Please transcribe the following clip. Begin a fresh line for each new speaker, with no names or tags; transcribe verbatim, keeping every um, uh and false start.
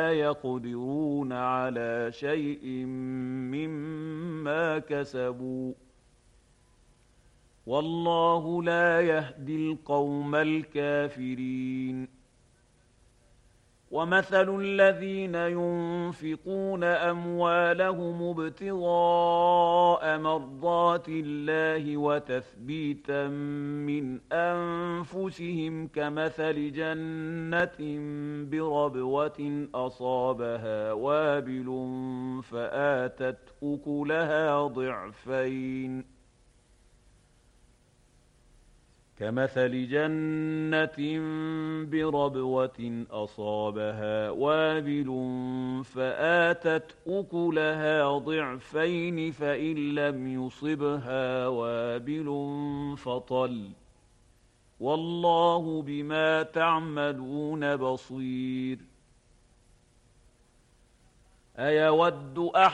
يقدرون على شيء مما كسبوا، والله لا يهدي القوم الكافرين. ومثل الذين ينفقون أموالهم ابتغاء مرضات الله وتثبيتا من أنفسهم كمثل جنة بربوة أصابها وابل فآتت أكلها ضعفين كمثل جنة بربوة أصابها وابل فآتت أكلها ضعفين فإن لم يصبها وابل فطل، والله بما تعملون بصير. أيود